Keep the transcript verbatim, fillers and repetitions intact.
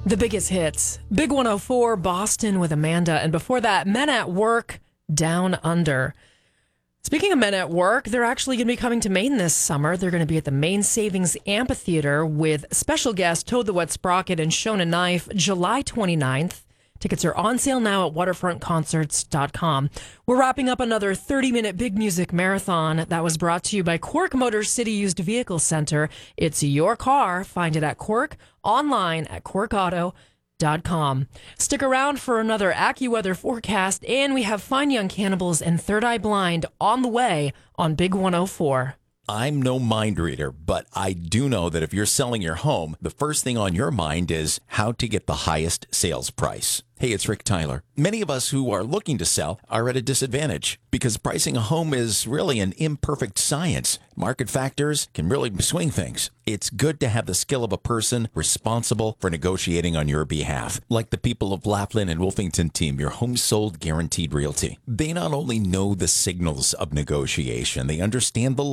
The biggest hits. Big one oh four, Boston with Amanda. And before that, Men at Work, Down Under. Speaking of Men at Work, they're actually going to be coming to Maine this summer. They're going to be at the Maine Savings Amphitheater with special guests Toad the Wet Sprocket and Shona Knife, July twenty-ninth. Tickets are on sale now at waterfront concerts dot com. We're wrapping up another thirty-minute big music marathon that was brought to you by Quirk Motor City Used Vehicle Center. It's your car. Find it at Quirk, online at quirk auto dot com. Stick around for another AccuWeather forecast, and we have Fine Young Cannibals and Third Eye Blind on the way on Big one oh four. I'm no mind reader, but I do know that if you're selling your home, the first thing on your mind is how to get the highest sales price. Hey, it's Rick Tyler. Many of us who are looking to sell are at a disadvantage because pricing a home is really an imperfect science. Market factors can really swing things. It's good to have the skill of a person responsible for negotiating on your behalf, like the people of Laughlin and Wolfington Team, your home sold guaranteed realty. They not only know the signals of negotiation, they understand the